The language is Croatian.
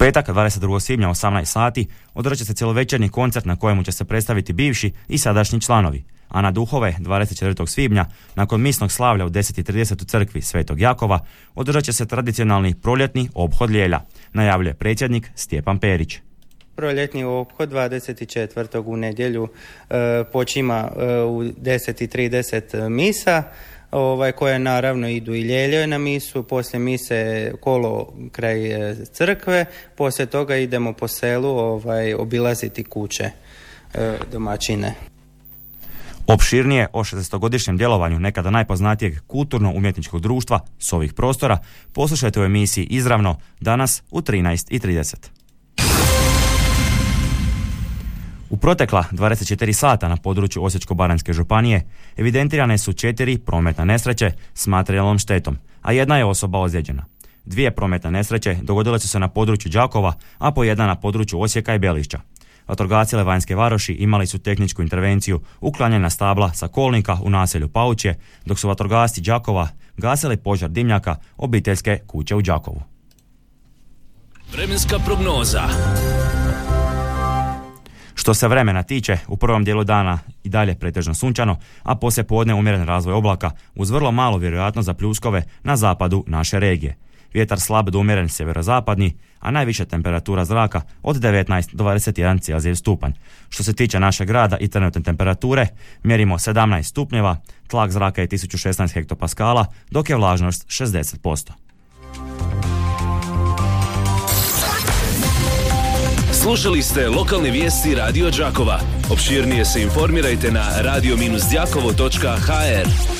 petak, 22. svibnja 18 sati, održat će se cjelovečernji koncert na kojemu će se predstaviti bivši i sadašnji članovi. A na duhove, 24. svibnja, nakon misnog slavlja u 10:30 u crkvi Svetog Jakova, održat će se tradicionalni proljetni ophod Ljelja, najavljuje predsjednik Stjepan Perić. Proljetni ophod 24. u nedjelju počima u 10:30 misa, koje naravno idu i ljeljaju na misu, poslije mise kolo kraj crkve, poslije toga idemo po selu obilaziti kuće domaćine. Opširnije o 60-godišnjem djelovanju nekada najpoznatijeg kulturno-umjetničkog društva s ovih prostora poslušajte u emisiji Izravno danas u 13:30. U protekla 24 sata na području Osječko-baranjske županije evidentirane su 4 prometne nesreće s materijalnom štetom, a jedna je osoba ozlijeđena. 2 prometne nesreće dogodile su se na području Đakova, a po jedna na području Osijeka i Belišća. Vatrogasci Levanjske Varoši imali su tehničku intervenciju uklanjanja stabla sa kolnika u naselju Paučje, dok su vatrogasci Đakova gasili požar dimnjaka obiteljske kuće u Đakovu. Vremenska prognoza. Što se vremena tiče, u prvom dijelu dana i dalje pretežno sunčano, a poslije podne umjeren razvoj oblaka uz vrlo malo vjerojatnost za pljuskove na zapadu naše regije. Vjetar slab do umjeren sjeverozapadni, a najviša temperatura zraka od 19 do 21 Celzijevski stupanj. Što se tiče našeg grada i trenutne temperature, mjerimo 17 stupnjeva, tlak zraka je 1016 hektopaskala, dok je vlažnost 60%. Slušali ste lokalne vijesti Radio Đakova. Opširnije se informirajte na radio-đakovo.hr.